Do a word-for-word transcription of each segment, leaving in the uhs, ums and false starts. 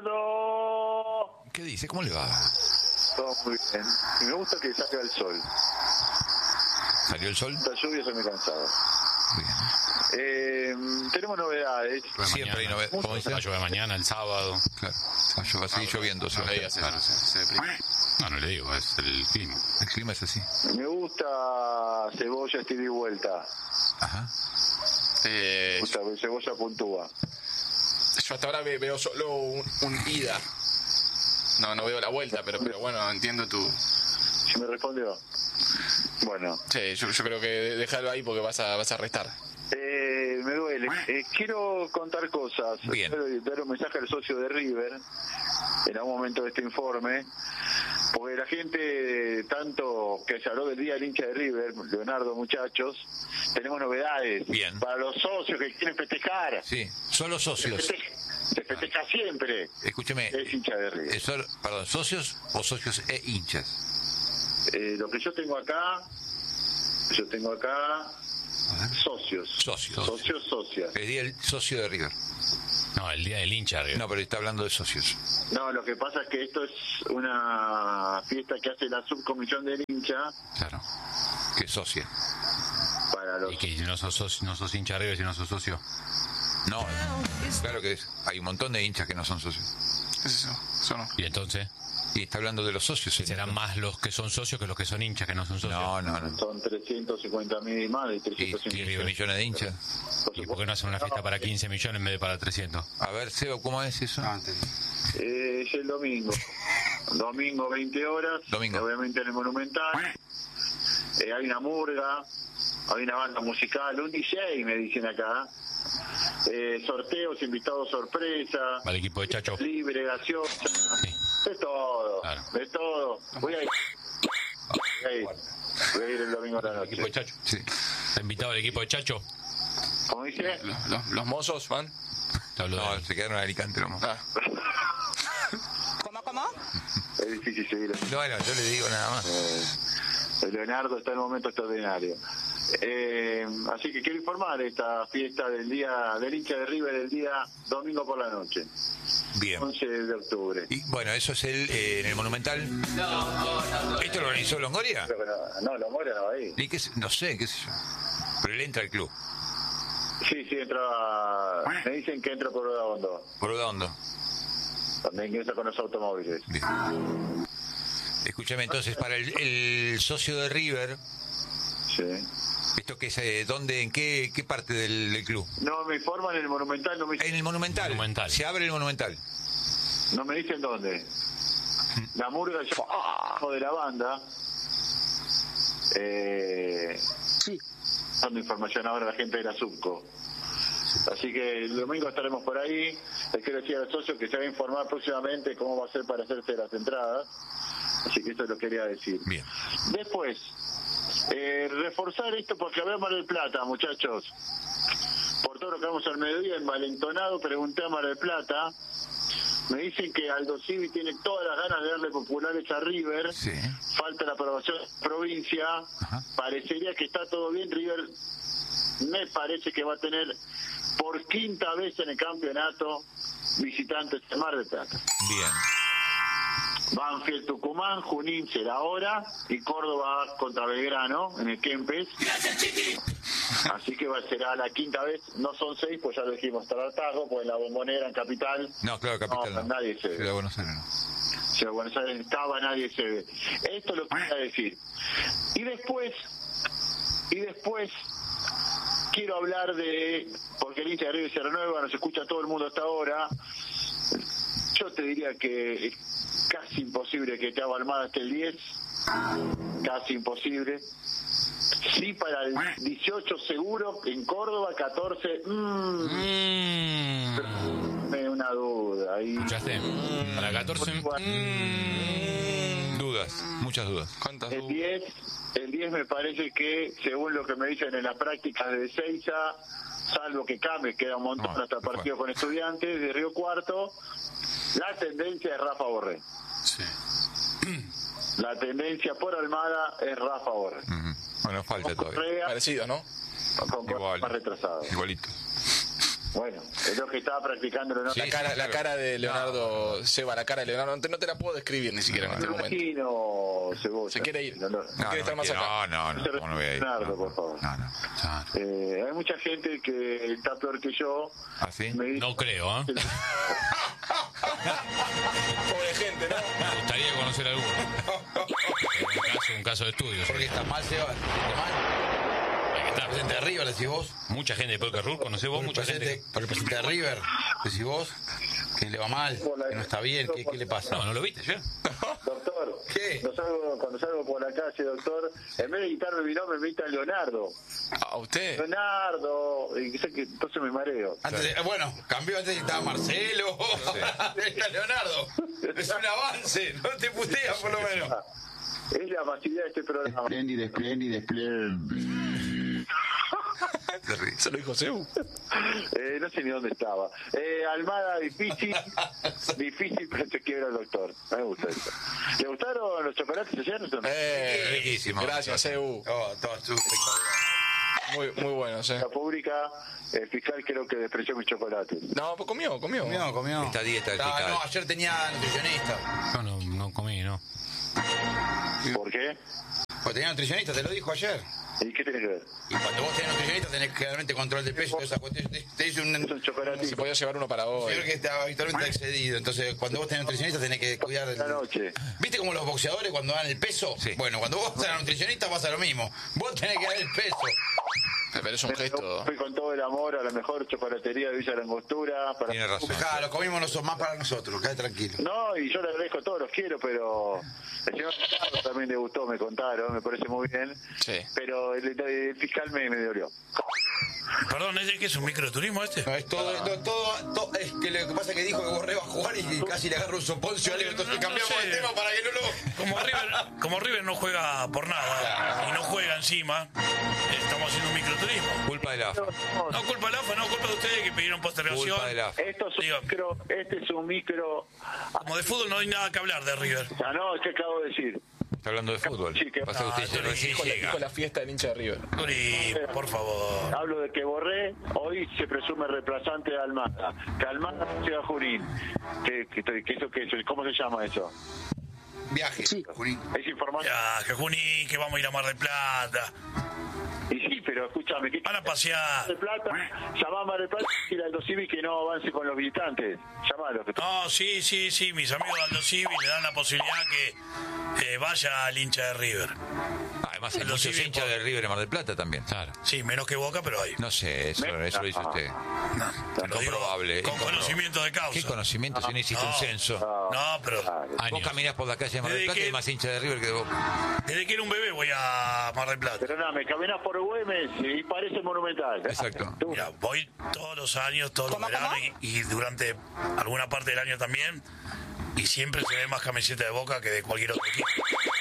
Leonardo. ¿Qué dice? ¿Cómo le va? Todo muy bien. Y me gusta que salga el sol. ¿Salió el sol? Esta lluvia se me cansaba. Bien. Eh, tenemos novedades. Siempre hay novedades. ¿Cómo dice? Va a llover mañana, el sábado. Claro. Va a llover, va a seguir lloviendo. No le digas eso, no, se, se deprime. No, no le digo, es el clima. El clima es así. Me gusta Cebolla estira y vuelta. Ajá. Eh, Me gusta Cebolla puntúa. yo hasta ahora ve- veo solo un, un ida. No, no veo la vuelta, pero, pero bueno, entiendo tu... ¿Se me respondió? Bueno. Sí, yo, yo creo que déjalo ahí porque vas a, vas a restar. Eh, me duele. Eh, quiero contar cosas. Bien. Quiero dar un mensaje al socio de River en algún momento de este informe, porque la gente, tanto que se habló del día del hincha de River, Leonardo, muchachos, tenemos novedades. Bien. Para los socios que quieren festejar. Sí, solo Se socios. festeja, se festeja siempre. Escúcheme. Es hincha de River. ¿Es solo- perdón, socios o socios e hinchas? Eh, lo que yo tengo acá, yo tengo acá socios. Socios. Socios, socias. El día del socio de River. No, el día del hincha arriba. No, pero está hablando de socios. No, lo que pasa es que esto es una fiesta que hace la subcomisión del hincha Claro. Que socia. para los... Y que no sos, sos- no sos hincha arriba, sino sos socio. No, claro que es. Hay un montón de hinchas que no son socios. ¿Qué es eso? Eso no. Y entonces, Y está hablando de los socios. ¿eh? serán más los que son socios que los que son hinchas, que no son socios. No, no, no. Son trescientos cincuenta mil más de Y trescientos cincuenta quince millones de hinchas. ¿Y por qué no hacen una fiesta para quince millones en vez de para trescientos? A ver, Seba, ¿cómo es eso? Eh, es el domingo. Domingo, veinte horas. Domingo. Obviamente en el Monumental. Eh, hay una murga. Hay una banda musical. Un D J, me dicen acá. Eh, sorteos, invitados sorpresa. Va el equipo de Chacho. Libre, gaseosa. Sí. De todo. Claro. De todo. Voy a ir. Voy a ir. Voy a ir el domingo a la El equipo de noche. Chacho. Sí. ¿Está invitado el equipo de Chacho? ¿Cómo dice? Los, los, los mozos van. Te hablo No, de... se quedaron en Alicante, ¿no? Ah, ¿Cómo, cómo? Es difícil seguir. Bueno, yo le digo nada más. Eh, Leonardo está en un momento extraordinario. Eh, así que quiero informar esta fiesta del día del hincha de River el día domingo por la noche, Bien. once de octubre. Y bueno, eso es el, eh, en el Monumental. ¿Esto lo organizó Longoria? Creo que no, no, lo Mora no va ahí. ¿Y qué sé- no sé, qué sé yo. Pero él entra al club. Sí, sí, entra. Me dicen que entra por Odaondo, ¿Por dónde? donde ingresa con los automóviles. Bien. Escúchame, entonces, para el, el socio de River, Sí. ¿esto qué es? eh, ¿Dónde, en qué, qué parte del, del club? No me informan en el Monumental, no me, En el Monumental. Monumental. Se abre el Monumental. no me dicen dónde. La murga ya abajo de la banda. Eh, Sí. dando información ahora a la gente de la Subco. Así que el domingo estaremos por ahí. Les quiero decir al socio que se va a informar próximamente cómo va a ser para hacerse las entradas. Así que eso lo quería decir. Bien. Después, eh, reforzar esto porque habrá Mar del Plata, muchachos. Por todo lo que vamos al mediodía, envalentonado, pregunté a Mar del Plata. Me dicen que Aldo Civi tiene todas las ganas de darle populares a River. Sí. Falta la aprobación de la provincia. Ajá. Parecería que está todo bien. River me parece que va a tener por quinta vez en el campeonato visitantes de Mar del Plata. Bien. Banfield, Tucumán, Junín será ahora y Córdoba contra Belgrano en el Kempes. Así que va a ser a la quinta vez, no son seis, pues ya lo dijimos, hasta el hartazgo, pues en la Bombonera, en Capital. No, claro, Capital no, no. nadie se ve. Ciudad de Buenos Aires no. Si en Buenos Aires estaba, nadie se ve. Esto lo quería decir. Y después, y después, quiero hablar de, porque el hincha de River se renueva, nos escucha todo el mundo hasta ahora. Yo te diría que es casi imposible que Thiago Almada esté el diez, casi imposible. Sí, para el dieciocho seguro, en Córdoba, catorce, mmm, Mm. me una duda. Ahí. ¿Escuchaste? Para catorce... Mm. Dudas, muchas dudas. ¿cuántas El dudas? diez, el diez me parece que, según lo que me dicen en las prácticas de Seiza, salvo que cambie, queda un montón No, hasta el no partido fue. con Estudiantes de Río Cuarto, la tendencia es Rafa Borré. Sí. La tendencia por Almada es Rafa Borré. Ujú. Bueno, falta todavía. Correa, Parecido, ¿no? con Correa Igual. más retrasado. Igualito. Bueno, es lo que estaba practicando Leonardo. Sí, La cara, sí, la claro. cara de Leonardo, no. Seba, la cara de Leonardo, no te, no te la puedo describir ni siquiera en este Me momento. imagino, Cebolla. Se quiere ir. No, no. No quiere estar más no, acá. no, no, ¿cómo no voy a ir? Leonardo, No, por favor. no, no. Claro. Eh, hay mucha gente que está peor que yo. ¿Ah, sí? Me dice- No creo, ¿eh? Pobre gente, ¿no? Me gustaría conocer alguno. Un caso, un caso de estudio. Porque está mal, Seba. ¿Está mal? Hay que estar. Representante de River, decís vos. Mucha gente de Peor que Ruhr, conocés vos, mucha gente. Representante, representante de River, decís vos. Que le va mal, que no está bien, ¿qué, qué le pasa? No, ¿no lo viste yo? Doctor, ¿Qué? Cuando salgo, cuando salgo por la calle, doctor, en vez de gritarme mi nombre, me grita Leonardo. ¿A usted? Leonardo. Y sé que entonces me mareo. Antes de- bueno, cambió, antes estaba Marcelo, ahora está Leonardo. Es un avance, no te puteas por lo menos. Es la masividad de este programa. Espléndido, espléndido, espléndido. ¿Se lo dijo Sebu? Eh, no sé ni dónde estaba. Eh, Almada, difícil, difícil, pero se quiebra el doctor. Me gusta eso. ¿Le gustaron los chocolates ayer? Eh, Riquísimo. Gracias, Sebu. Oh, todo estuvo espectacular. Muy, muy buenos, eh. La pública, el fiscal creo que despreció mis chocolates. No, pues comió, comió. Comió, comió. Esta dieta del Ah, fiscal. no, No, ayer tenía nutricionista. No, no, no comí, no. ¿Por qué? Pues tenía nutricionista, te lo dijo ayer. ¿Y qué tiene que ver? Y cuando vos tenés nutricionista tenés claramente control de peso y todas esas cuestiones. Te, te dice un, Es un un chocolatito. Si podía llevar uno para hoy. señor que está habitualmente excedido. Entonces, cuando vos tenés nutricionista tenés que cuidar el... La noche. ¿Viste como los boxeadores cuando dan el peso? Sí. Bueno, cuando vos vas a la nutricionista pasa lo mismo. Vos tenés que dar el peso. Pero es un gesto. Fui con todo el amor a la mejor chocolatería de Villa Langostura. Para... Tiene razón. Dejá, lo comimos nosotros, más para nosotros, quedate tranquilo. No, y yo le agradezco a todos, los quiero, pero el señor Ricardo también le gustó, me contaron, me parece muy bien. Sí. Pero el, el fiscal me, me dolió. Perdón, ¿es que es un microturismo este? No, es todo, todo, todo, todo- es que lo que pasa es que dijo que Borré va a jugar y casi le agarra un soponcio a Leo, entonces No, no cambiamos sé. el tema para que no lo... Como River, como River no juega por nada y no juega encima, estamos haciendo un microturismo. Culpa de la AFA. No culpa de la AFA, no culpa de ustedes que pidieron postergación. Culpa de la AFA. Esto es un Digo, micro, este es un micro... como de fútbol no hay nada que hablar de River. Ah, no, ¿qué acabo de decir? Está hablando de fútbol. Sí, que- Pasa que usted Ah, se sí, recién sí, llega. Dijo la fiesta del hincha de River. Uri, por favor. Hablo de que Borré hoy se presume reemplazante de Almada. Que Almada llega a Junín. ¿Qué, qué, qué, eso, qué, eso? ¿Cómo se llama eso? Viaje, Junín. Es información. Ya, que Junín, que vamos a ir a Mar del Plata. Y sí, pero escúchame, ¿qué Van a pasear. de Plata? Llamá a Mar del Plata y la Aldo Civi que no avance con los visitantes. Llamalo. Que No, sí, sí, sí, mis amigos de Aldo Civi le dan la posibilidad que eh, vaya al hincha de River. Además, hay Los muchos cívicos. hinchas de River en Mar del Plata también. Claro. Sí, menos que Boca, pero hay. No sé, eso, eso lo dice usted. Lo digo Comprobable. con Incomprobable. conocimiento de causa. ¿Qué conocimiento si no hiciste un No. censo? No, pero Vos Años. caminás por la calle de Mar del Desde Plata y que- hay más hinchas de River que de Boca. desde que era un bebé voy a Mar del Plata. Perdóname, caminás por Güemes y parece monumental. Exacto. Tú, Mira, voy todos los años, todos los veranos y, y durante alguna parte del año también. Y siempre se ve más camiseta de Boca que de cualquier otro equipo.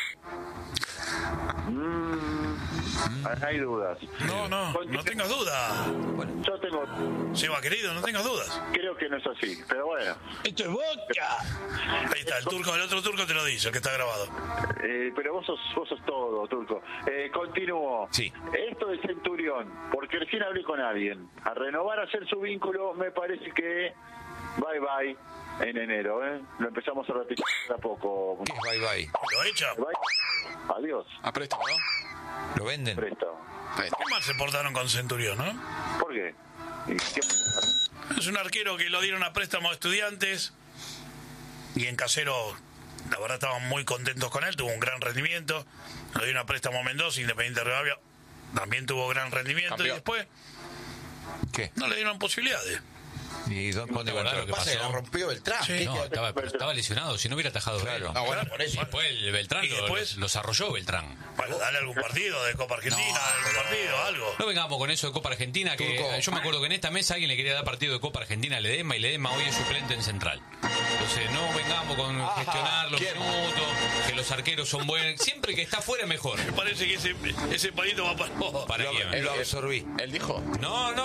no hay dudas. No, no, no tengas dudas. Yo tengo, Seba, querido, no tengas dudas. creo que no es así, pero bueno. Esto es Boca. Ahí está, el turco, el otro turco te lo dice, el que está grabado. Eh, pero vos sos, vos sos todo, Turco. Eh, continúo. Sí. Esto de Centurión, porque recién hablé con alguien. A renovar, a hacer su vínculo, me parece que bye bye en enero. ¿eh? Lo empezamos a ratificar a poco. ¿Qué es bye bye? ¿Lo echa? Bye. Adiós. A préstamo, ¿no? ¿Lo venden? Presto. ¿Qué mal se portaron con Centurión, no? ¿Por qué? ¿Y qué? Es un arquero que lo dieron a préstamo a Estudiantes y en Casero, la verdad, estaban muy contentos con él, tuvo un gran rendimiento. Lo dieron a préstamo a Mendoza, Independiente Rivadavia, también tuvo gran rendimiento. Cambió. Y después ¿Qué? no le dieron posibilidades. ¿Y dónde, dónde ¿Te acordás encontró? lo que Pasa que pasó? la rompió Beltrán. Sí. ¿Qué No, te- estaba, pero estaba lesionado, si no hubiera atajado Claro. él. No, bueno, por eso. Y después el Beltrán Y lo- después- los, los arrolló Beltrán. Bueno, dale algún partido de Copa Argentina, No, algún pero- partido, algo. No vengamos con eso de Copa Argentina, que Turco. yo me acuerdo que en esta mesa alguien le quería dar partido de Copa Argentina a Ledesma y Ledesma hoy es suplente en Central. Entonces no vengamos con gestionar los ¿quién? minutos, que los arqueros son buenos. Siempre que está fuera mejor. Me parece que ese, ese palito va para... ¿Para Lo, quién? lo absorbí. Él dijo. No, no, no, no.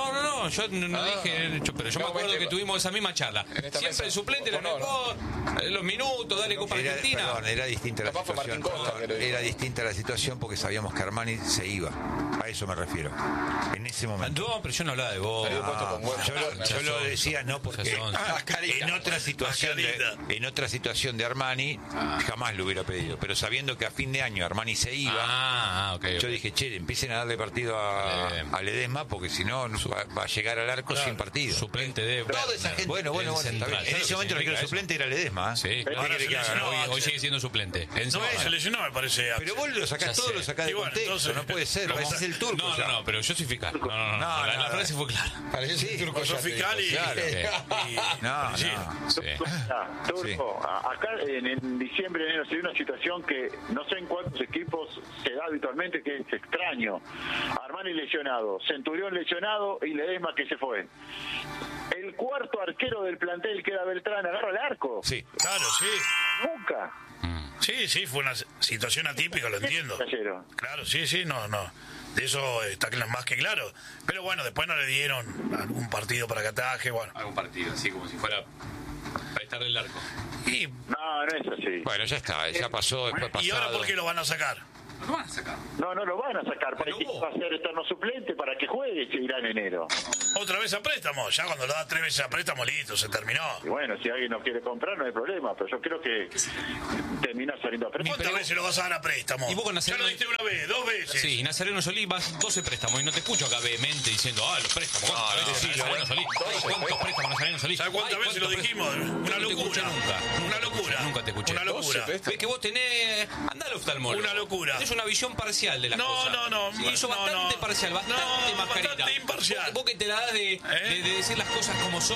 no, yo no, no Ah. dije, yo- pero yo No, me acuerdo vete, que tuvimos esa misma charla. en esta Siempre mesa. el suplente era Honor. mejor, eh, los minutos, dale Copa Era, Argentina. perdón, era distinta la Capaz fue situación. Martín Costa que lo dijo. Era distinta la situación porque sabíamos que Armani se iba. A eso me refiero. En ese momento. No, pero yo no hablaba de vos. Salió puesto con huevo. Yo lo, yo lo decía no porque Ya son. Ah, carita. en otra situación de, Carita. en otra situación de Armani jamás lo hubiera pedido, pero sabiendo que a fin de año Armani se iba, Ah, ok. yo dije, che, empiecen a darle partido a, Ledesma. a Ledesma porque si no va, va a llegar al arco sin partido. Suplente de Toda esa Werner, gente- Bueno, bueno, el bueno, está bien. central. En ¿Sabes ese lo momento que el arquero significa suplente era Ledesma. ¿eh? Sí, ¿Qué claro. quiere que haga? No, Hoy, Axel. hoy sigue siendo suplente. En No, Sevilla. se lesionó, me parece. Pero vos lo Ya sacás todo, sé. lo sacás de Y bueno, contexto, entonces, no puede ser, ¿cómo? ese es el turco. No, ya. no, no, pero yo soy fiscal. No, no, no. No, la, no, la no. frase fue clara. Parecía un turco Vos sos ya te fiscal y... digo. claro. y- No, y- sí. no. Sí. Ah, Turco, a- acá en, en diciembre, enero, se dio una situación que no sé en cuántos equipos se da habitualmente, que es extraño. Armani lesionado, Centurión lesionado y Ledesma que se fue. El cuarto arquero del plantel, que era Beltrán, agarra el arco. Sí. Claro, sí. Nunca. Sí, sí, fue una situación atípica, lo entiendo. Caballero. Claro, sí, sí, no, no. De eso está cl- más que claro. Pero bueno, después no le dieron algún partido para que ataje, bueno. Algún partido, así como si fuera para estar del arco. Y, No, no es así. Bueno, ya está, ya pasó, después y ahora, pasado. ¿por qué lo van a sacar? No lo van a sacar. No, no lo van a sacar. ¿Para Pero qué vos. va a ser eterno suplente? Para que juegue, se irá en enero. Otra vez a préstamo. Ya cuando lo da tres veces a préstamo, listo, se terminó. Y bueno, si alguien no quiere comprar, no hay problema. Pero yo creo que termina saliendo a préstamo. ¿Cuántas veces lo vas a dar a préstamo? Y vos con ya Nazareno- lo diste una vez, dos veces. Sí, y Nazareno Solís vas doce préstamos y no te escucho acá vehemente diciendo, ah, los préstamos. ¿Cuántas No, no, veces sí, Nazareno Solís? Ay, ¿cuántos préstamos Nazareno Solís? ¿Sabes cuántas Ay, veces lo ¿cuántos dijimos? préstamos? Una No te locura. escuché nunca. Una locura. Nunca te escuché. Una locura. doce Ves que vos tenés. Andá al oftalmólogo. Una locura. Tenés una visión parcial de las No, cosas. no, no, Sí, hizo no, bastante no. parcial, bastante No, mascarita. bastante imparcial. Vos, vos que te la das de, de, de decir las cosas como son.